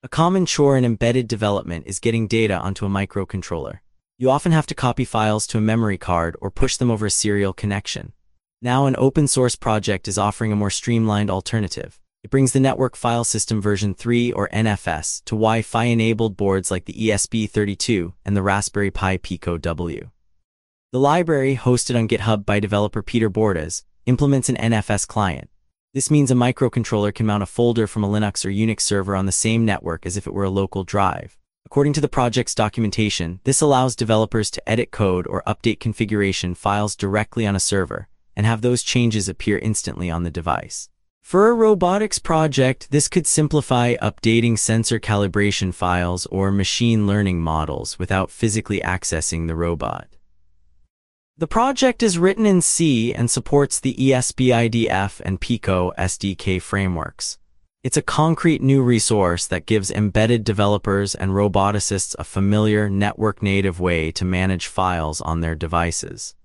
A common chore in embedded development is getting data onto a microcontroller. You often have to copy files to a memory card or push them over a serial connection. Now an open-source project is offering a more streamlined alternative. It brings the Network File System version 3 or NFS to Wi-Fi-enabled boards like the ESP32 and the Raspberry Pi Pico W. The library, hosted on GitHub by developer Peter Bordas, implements an NFS client. This means a microcontroller can mount a folder from a Linux or Unix server on the same network as if it were a local drive. According to the project's documentation, this allows developers to edit code or update configuration files directly on a server and have those changes appear instantly on the device. For a robotics project, this could simplify updating sensor calibration files or machine learning models without physically accessing the robot. The project is written in C and supports the ESP-IDF and Pico SDK frameworks. It's a concrete new resource that gives embedded developers and roboticists a familiar network-native way to manage files on their devices.